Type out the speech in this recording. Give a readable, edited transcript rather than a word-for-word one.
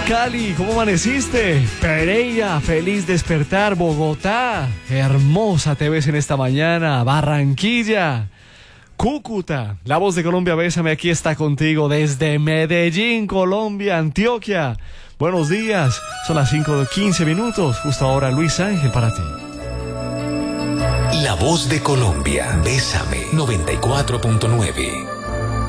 Cali, ¿cómo amaneciste? Pereira, feliz despertar. Bogotá, hermosa te ves en esta mañana. Barranquilla, Cúcuta, la voz de Colombia, bésame, aquí está contigo desde Medellín, Colombia, Antioquia. Buenos días, son las 5:15, justo ahora Luis Ángel para ti. La voz de Colombia, bésame, 94.9.